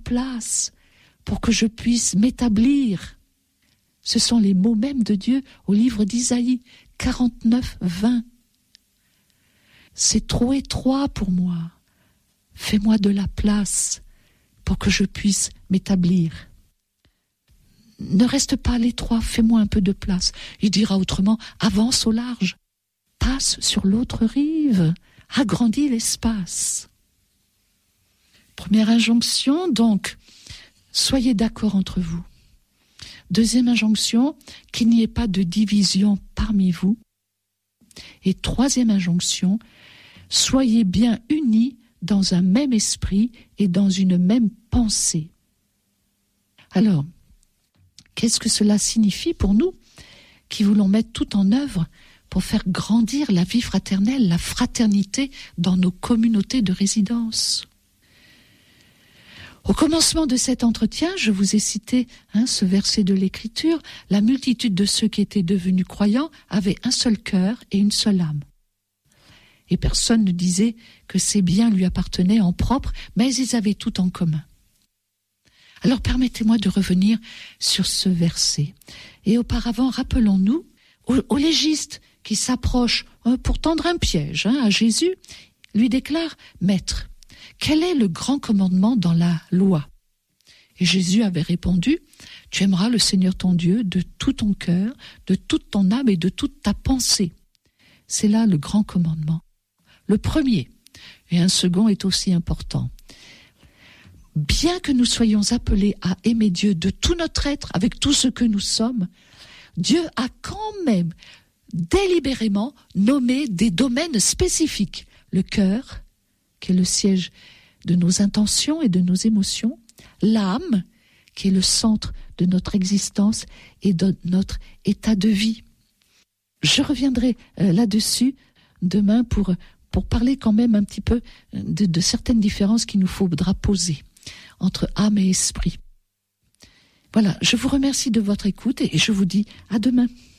place pour que je puisse m'établir. Ce sont les mots mêmes de Dieu au livre d'Isaïe 49, 20. C'est trop étroit pour moi. Fais-moi de la place pour que je puisse m'établir. Ne reste pas à l'étroit, fais-moi un peu de place. Il dira autrement, avance au large, passe sur l'autre rive, agrandis l'espace. Première injonction, donc, soyez d'accord entre vous. Deuxième injonction, qu'il n'y ait pas de division parmi vous. Et troisième injonction, soyez bien unis dans un même esprit et dans une même pensée. Alors, qu'est-ce que cela signifie pour nous qui voulons mettre tout en œuvre pour faire grandir la vie fraternelle, la fraternité dans nos communautés de résidence? Au commencement de cet entretien, je vous ai cité ce verset de l'Écriture. La multitude de ceux qui étaient devenus croyants avaient un seul cœur et une seule âme. Et personne ne disait que ces biens lui appartenaient en propre, mais ils avaient tout en commun. Alors permettez-moi de revenir sur ce verset. Et auparavant, rappelons-nous, au légiste qui s'approche pour tendre un piège à Jésus, lui déclare « Maître, quel est le grand commandement dans la loi ?» Et Jésus avait répondu « Tu aimeras le Seigneur ton Dieu de tout ton cœur, de toute ton âme et de toute ta pensée. » C'est là le grand commandement. Le premier, et un second est aussi important. Bien que nous soyons appelés à aimer Dieu de tout notre être, avec tout ce que nous sommes, Dieu a quand même délibérément nommé des domaines spécifiques. Le cœur, qui est le siège de nos intentions et de nos émotions, l'âme, qui est le centre de notre existence et de notre état de vie. Je reviendrai là-dessus demain pour parler quand même un petit peu de certaines différences qu'il nous faudra poser entre âme et esprit. Voilà, je vous remercie de votre écoute et je vous dis à demain.